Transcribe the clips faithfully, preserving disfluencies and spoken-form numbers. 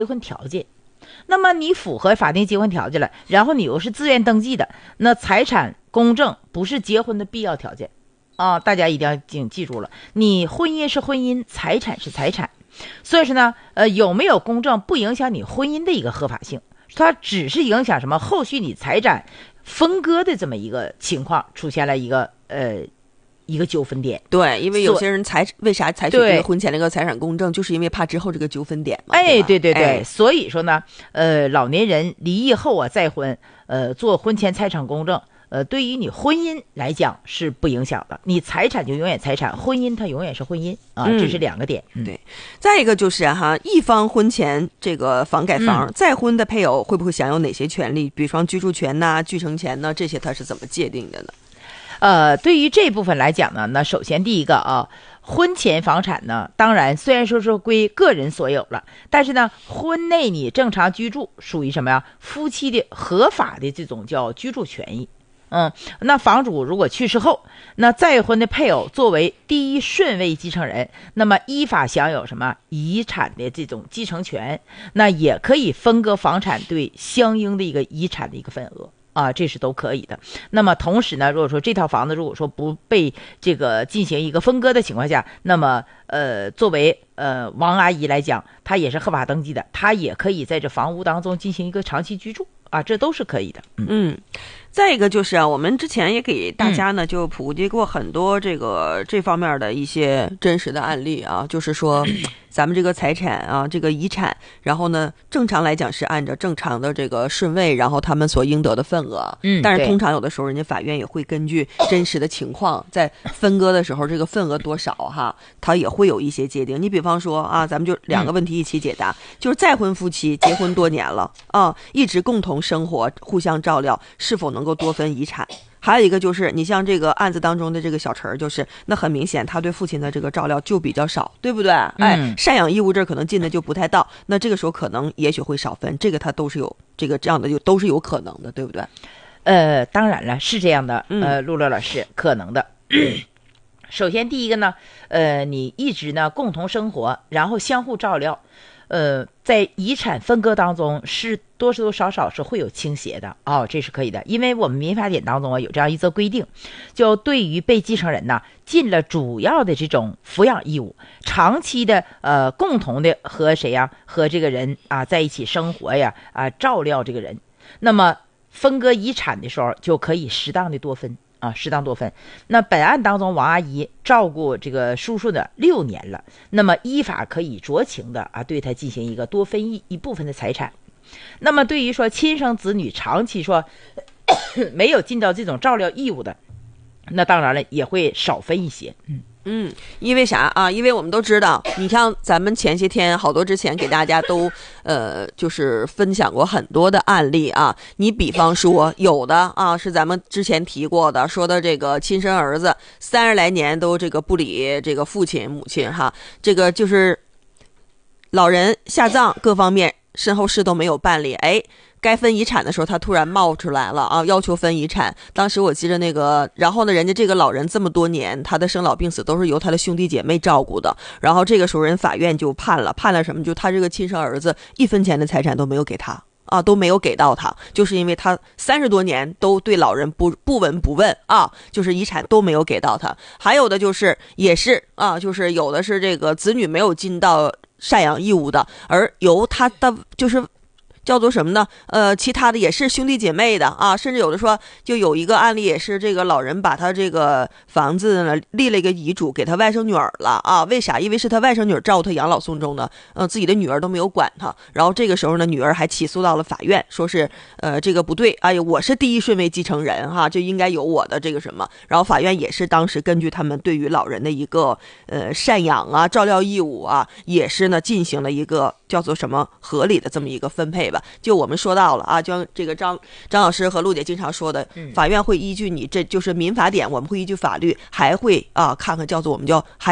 结婚条件。那么你符合法定结婚条件了，然后你又是自愿登记的，那财产公证不是结婚的必要条件啊！大家一定要记记住了，你婚姻是婚姻，财产是财产，所以说呢，呃，有没有公证不影响你婚姻的一个合法性，它只是影响什么后续你财产分割的这么一个情况出现了一个呃。一个纠纷点。 对，因为有些人采为啥采取这个婚前那个财产公证，就是因为怕之后这个纠纷点嘛。 哎，对对对， 哎、 所以说呢，呃，老年人离异后啊再婚，呃，做婚前财产公证，呃，对于你婚姻来讲是不影响的，你财产就永远财产，婚姻它永远是婚姻啊， 嗯、 这是两个点。嗯、 对，再一个就是哈，一方婚前这个房改房，嗯、再婚的配偶会不会享有哪些权利？比方居住权呐、继承权呐，这些它是怎么界定的呢？ 呃，对于这部分来讲呢，那首先第一个啊，婚前房产呢，当然虽然说是归个人所有了，但是呢，婚内你正常居住属于什么呀？夫妻的合法的这种叫居住权益。嗯，那房主如果去世后，那再婚的配偶作为第一顺位继承人，那么依法享有什么遗产的这种继承权，那也可以分割房产对相应的一个遗产的一个份额。啊，这是都可以的。那么同时呢，如果说这套房子如果说不被这个进行一个分割的情况下，那么呃，作为呃王阿姨来讲，她也是合法登记的，她也可以在这房屋当中进行一个长期居住啊，这都是可以的。嗯。 嗯，再一个就是啊，我们之前也给大家呢就普及过很多这个这方面的一些真实的案例啊，就是说咱们这个财产啊，这个遗产，然后呢，正常来讲是按照正常的这个顺位，然后他们所应得的份额。 嗯， 但是通常有的时候，人家法院也会根据真实的情况，在分割的时候，这个份额多少哈，它也会有一些界定。你比方说啊，咱们就两个问题一起解答，嗯、就是再婚夫妻结婚多年了啊，一直共同生活，互相照料，是否能够多分遗产？还有一个就是，你像这个案子当中的这个小陈，就是那很明显，他对父亲的这个照料就比较少，对不对？哎，赡养义务这可能进的就不太到，那这个时候可能也许会少分，这个他都是有这个这样的，就都是有可能的，对不对？ 呃，当然了，是这样的，呃，陆乐老师，可能的。首先第一个呢，呃，你一直呢共同生活，然后相互照料。呃，在遗产分割当中是多多少少是会有倾斜的哦，这是可以的，因为我们民法典当中啊有这样一则规定，就对于被继承人呢尽了主要的这种抚养义务，长期的呃共同的和谁呀和这个人啊在一起生活呀啊照料这个人，那么分割遗产的时候就可以适当的多分。啊，适当多分。那本案当中，王阿姨照顾这个叔叔的六年了，那么依法可以酌情的啊，对他进行一个多分一一部分的财产。那么对于说亲生子女长期说没有尽到这种照料义务的，那当然了也会少分一些。嗯。 嗯，因为啥啊？因为我们都知道，你像咱们前些天好多之前给大家都呃，就是分享过很多的案例啊。你比方说有的啊，是咱们之前提过的，说的这个亲生儿子三十来年都这个不理这个父亲母亲哈，这个就是老人下葬各方面身后事都没有办理，哎。该分遗产的时候，他突然冒出来了啊，要求分遗产。当时我记得那个，然后呢，人家这个老人这么多年，他的生老病死都是由他的兄弟姐妹照顾的。然后这个时候，人法院就判了，判了什么？就他这个亲生儿子一分钱的财产都没有给他啊，都没有给到他，就是因为他三十多年都对老人不不闻不问啊，就是遗产都没有给到他。还有的就是也是啊，就是有的是这个子女没有尽到赡养义务的，而由他的就是。叫做什么呢？呃，其他的也是兄弟姐妹的啊，甚至有的说，就有一个案例也是这个老人把他这个房子呢立了一个遗嘱给他外甥女儿了啊？为啥？因为是他外甥女儿照顾他养老送终的，呃，自己的女儿都没有管他。然后这个时候呢，女儿还起诉到了法院，说是呃这个不对，哎呀，我是第一顺位继承人哈，就应该有我的这个什么。然后法院也是当时根据他们对于老人的一个呃赡养啊、照料义务啊，也是呢进行了一个叫做什么合理的这么一个分配。就我们说到了啊，就像这个张张老师和陆姐经常说的，法院会依据你这就是民法典，我们会依据法律，还会啊看看叫做我们叫还得有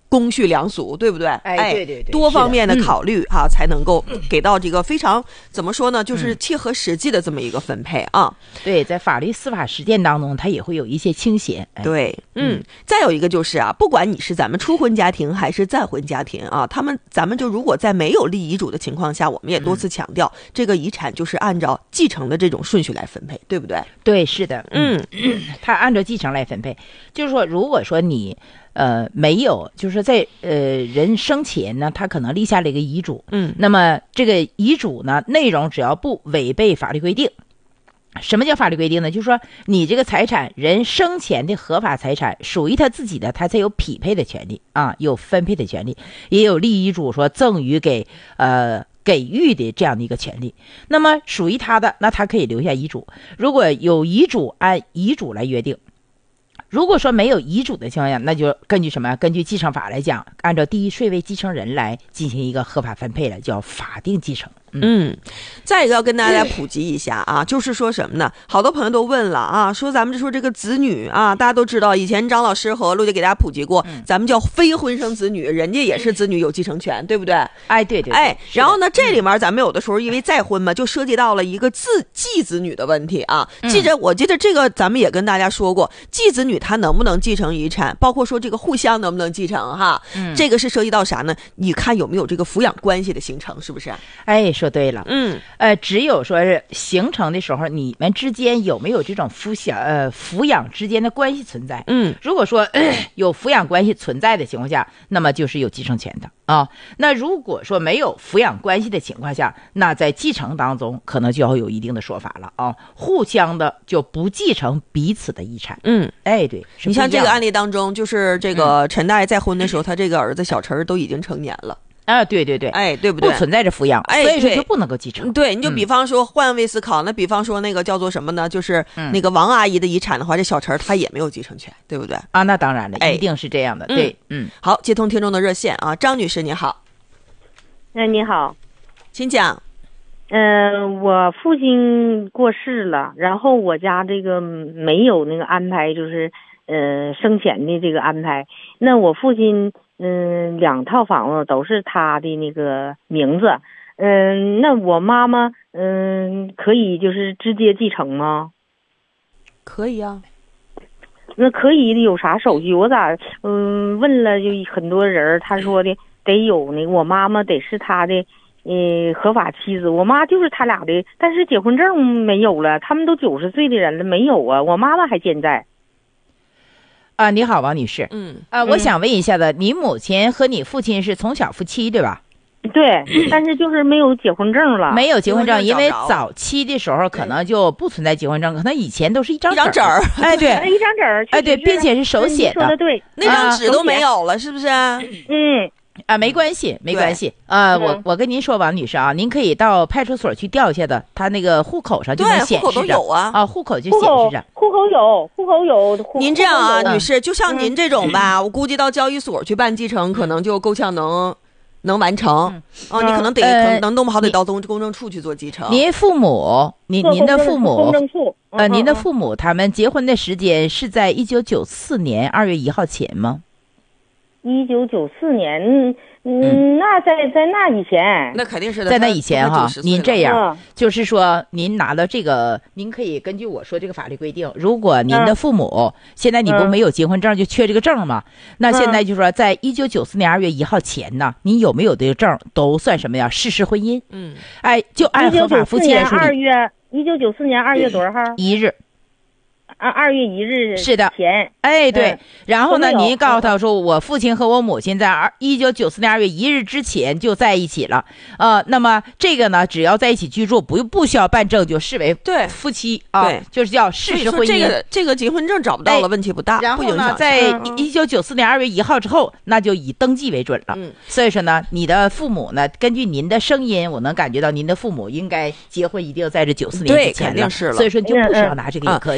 公序良俗，对不对？ 哎，对对对， 多方面的考虑哈、啊，才能够给到这个非常怎么说呢，就是嗯切合实际的这么一个分配啊。 对，在法律司法实践当中，它也会有一些倾斜。哎、 对，嗯，再有一个就是啊，不管你是咱们初婚家庭还是再婚家庭啊，他们咱们就如果在没有立遗嘱的情况下，我们也多次强调，嗯、这个遗产就是按照继承的这种顺序来分配，对不对？ 对，是的， 嗯， 嗯它按照继承来分配，就是说，如果说你。呃，没有，就是在呃人生前呢，他可能立下了一个遗嘱， 嗯， 那么这个遗嘱呢，内容只要不违背法律规定，什么叫法律规定呢？就是说你这个财产，人生前的合法财产属于他自己的，他才有匹配的权利啊，有分配的权利，也有立遗嘱说赠与给呃给予的这样的一个权利。那么属于他的，那他可以留下遗嘱，如果有遗嘱，按遗嘱来约定。如果说没有遗嘱的情况下，那就根据什么？根据继承法来讲，按照第一顺位继承人来进行一个合法分配了，叫法定继承。 嗯，再一个要跟大家普及一下啊，就是说什么呢？好多朋友都问了啊，说咱们就说这个子女啊，大家都知道，以前张老师和陆姐给大家普及过， 嗯、 咱们叫非婚生子女，人家也是子女有继承权，对不对？ 哎，对 对, 对。 哎，然后呢，这里面咱们有的时候因为再婚嘛，就涉及到了一个继继子女的问题啊。记着，我记得这个咱们也跟大家说过，继子女他能不能继承遗产，包括说这个互相能不能继承哈， 嗯、 这个是涉及到啥呢？你看有没有这个抚养关系的形成，是不是？ 哎，说对了， 嗯， 呃，只有说是形成的时候，你们之间有没有这种抚养呃抚养之间的关系存在？ 嗯， 如果说、呃、有抚养关系存在的情况下，那么就是有继承权的啊。那如果说没有抚养关系的情况下，那在继承当中可能就要有一定的说法了啊，互相的就不继承彼此的遗产。 嗯， 哎，对， 你像这个案例当中，就是这个陈大爷再婚的时候，嗯、他这个儿子小陈都已经成年了。 啊，对对对， 哎，对不对？ 不存在着抚养， 哎， 所以说就不能够继承。 对，你就比方说换位思考，那比方说那个叫做什么呢？就是那个王阿姨的遗产的话，这小陈他也没有继承权，对不对？ 啊，那当然了， 哎、 一定是这样的。对，嗯， 好，接通听众的热线啊，张女士你好。 哎，你好， 请讲。 嗯、呃，我父亲过世了，然后我家这个没有那个安排，就是呃生前的这个安排。那我父亲。嗯，两套房子都是他的那个名字。嗯，那我妈妈嗯可以就是直接继承吗？ 可以啊。 那可以的，有啥手续？我咋嗯问了就很多人，他说的得有那个我妈妈得是他的呃合法妻子，我妈就是他俩的，但是结婚证没有了，他们都九十岁的人了，没有啊，我妈妈还健在。 啊，你好，王女士。 嗯， 啊，我想问一下子，你母亲和你父亲是从小夫妻对吧？ 对，但是就是没有结婚证了。 没有结婚证，因为找早期的时候可能就不存在结婚证，可能以前都是一张一张纸儿。 哎，对， 一张纸儿。 哎，对，并且是手写的。 说的对， 那张纸都没有了，是不是？ 嗯。 啊，没关系，没关系。呃，我我跟您说，王女士啊，您可以到派出所去调一下的，他那个户口上就能显示着。 户口都有啊。 啊，户口就显示着。 户口有，户口有。户您这样啊， 嗯、 女士，就像您这种吧，嗯、我估计到交易所去办继承，可能就够呛能能完成。嗯、哦，你可能得、呃、可能弄不好得到公公证处去做继承。 您父母，您您的父母， 公证处。 呃，您的父母他们结婚的时间是在一九九四年二月一号前吗？ 一九九四年。嗯，那在在那以前， 那肯定是在那以前哈。您这样， 嗯、 就是说，您拿到这个，您可以根据我说这个法律规定，如果您的父母、嗯、现在你不没有结婚证，就缺这个证嘛？嗯、那现在就是说，在一九九四年二月一号前呢，你有没有这个证，都算什么呀？事实婚姻。 嗯， 哎，就按合法夫妻来说， 二月一九九四年二月多少号？ 一日。 啊，二月一日是的前， 哎对， 嗯、 然后呢，您告诉他说，我父亲和我母亲在二一九九四年二月一日之前就在一起了，呃，那么这个呢，只要在一起居住，不不需要办证，就视为对夫妻啊， 对， 就是叫事实婚姻。 这个这个结婚证找不到了，问题不大， 然后呢， 不影响在一九九四年二月一号之后，那就以登记为准了。 嗯， 所以说呢，你的父母呢，根据您的声音，我能感觉到您的父母应该结婚一定在这九四年之前了， 对，肯定是了。 所以说你就不需要拿这个也可以。 嗯啊、您这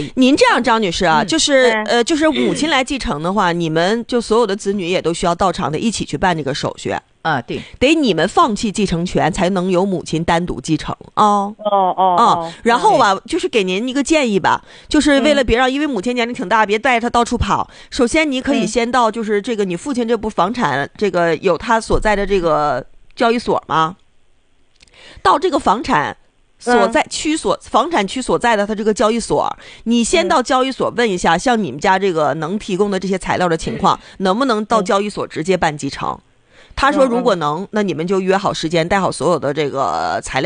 这样，张女士啊， 嗯、 就是呃，就是母亲来继承的话，你们就所有的子女也都需要到场的，一起去办这个手续啊。对， 得你们放弃继承权，才能由母亲单独继承哦。 哦哦哦，然后吧，就是给您一个建议吧，就是为了别让，因为母亲年龄挺大，别带着她到处跑。首先，你可以先到，就是这个你父亲这部房产，这个有他所在的这个交易所吗？到这个房产所在区所、嗯、房产区所在的他这个交易所，你先到交易所问一下，嗯、像你们家这个能提供的这些材料的情况，嗯、能不能到交易所直接办继承？他说如果能，那你们就约好时间，带好所有的这个材料。